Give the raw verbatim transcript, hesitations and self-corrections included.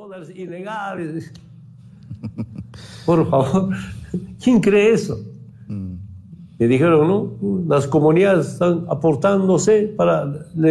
dólares ilegales. Por favor, ¿quién cree eso? Mm. Me dijeron, ¿no? Las comunidades están aportándose para